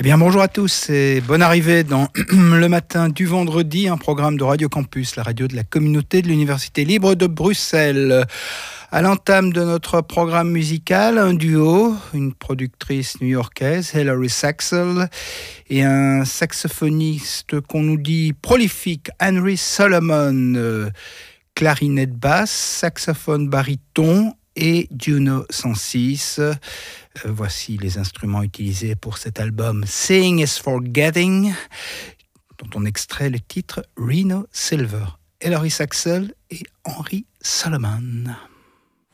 Eh bien, bonjour à tous et bonne arrivée dans le matin du vendredi, un programme de Radio Campus, la radio de la communauté de l'Université libre de Bruxelles. À l'entame de notre programme musical, un duo, une productrice new-yorkaise, Hilary Saxel, et un saxophoniste qu'on nous dit prolifique, Henry Solomon, clarinette basse, saxophone baryton et Juno 106. Voici les instruments utilisés pour cet album Seeing is Forgetting, dont on extrait le titre Reno Silver. Hilary Saxel et Henry Solomon.